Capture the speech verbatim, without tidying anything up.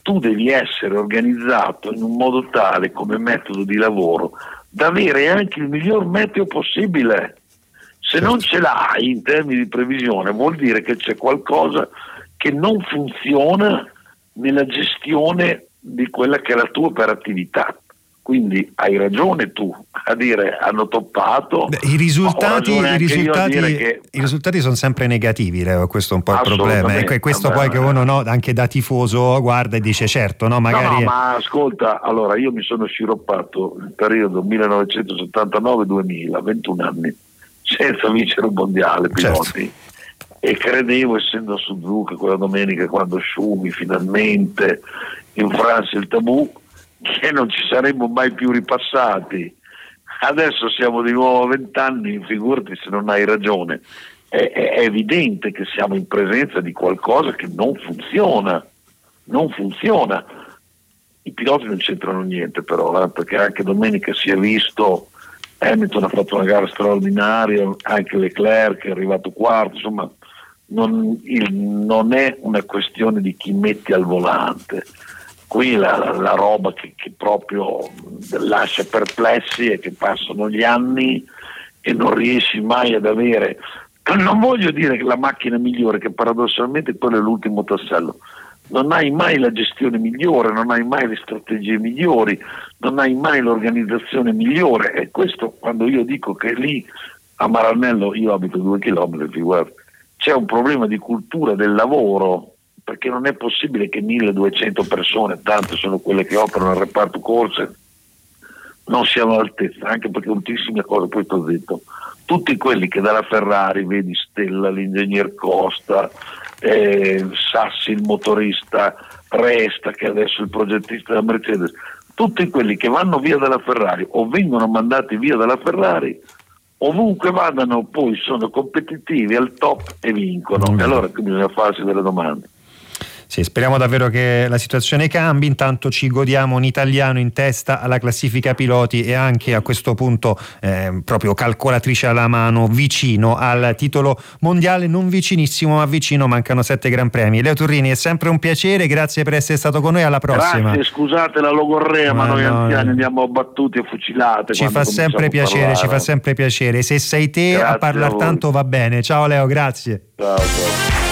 tu devi essere organizzato in un modo tale come metodo di lavoro da avere anche il miglior meteo possibile. Se non ce l'hai in termini di previsione, vuol dire che c'è qualcosa che non funziona nella gestione di quella che è la tua operatività. Quindi hai ragione tu a dire hanno toppato. Beh, i risultati, i risultati, che... i risultati sono sempre negativi, Leo, questo è un po' il problema. E questo poi che uno, no, anche da tifoso guarda e dice certo, no, magari. No, no, ma ascolta, allora io mi sono sciroppato il periodo millenovecentosettantanove duemila, ventuno anni, senza vincere un mondiale piloti. Certo. E credevo, essendo a Suzuka quella domenica quando Schumi finalmente infranse il tabù, che non ci saremmo mai più ripassati. Adesso siamo di nuovo a vent'anni, figurati se non hai ragione. È, è, è evidente che siamo in presenza di qualcosa che non funziona, non funziona. I piloti non c'entrano niente però, eh, perché anche domenica si è visto, Hamilton ha fatto una gara straordinaria, anche Leclerc è arrivato quarto, insomma non, il, non è una questione di chi metti al volante. Qui la, la, la roba che, che proprio lascia perplessi è che passano gli anni e non riesci mai ad avere, non voglio dire che la macchina migliore, che paradossalmente quello è l'ultimo tassello, non hai mai la gestione migliore, non hai mai le strategie migliori, non hai mai l'organizzazione migliore. E questo, quando io dico che lì a Maranello, io abito due chilometri, figurati, c'è un problema di cultura del lavoro, perché non è possibile che milleduecento persone, tante sono quelle che operano al reparto corse, non siano all'altezza, anche perché ultimissime cose, poi ti ho detto, tutti quelli che dalla Ferrari, vedi Stella, l'ingegner Costa, eh, Sassi il motorista, Resta che adesso è il progettista della Mercedes, tutti quelli che vanno via dalla Ferrari o vengono mandati via dalla Ferrari, ovunque vadano poi sono competitivi al top e vincono. Mm. E allora bisogna farsi delle domande. Sì, speriamo davvero che la situazione cambi. Intanto ci godiamo un italiano in testa alla classifica piloti e anche a questo punto eh, proprio calcolatrice alla mano, vicino al titolo mondiale, non vicinissimo ma vicino, mancano sette gran premi. Leo Turrini, è sempre un piacere, grazie per essere stato con noi, alla prossima. Grazie, scusate la logorrea, ma, ma noi no, anziani andiamo abbattuti e fucilati. Ci fa sempre piacere, ci fa sempre piacere. Se sei te grazie a parlare tanto va bene. Ciao Leo, grazie. Ciao, ciao.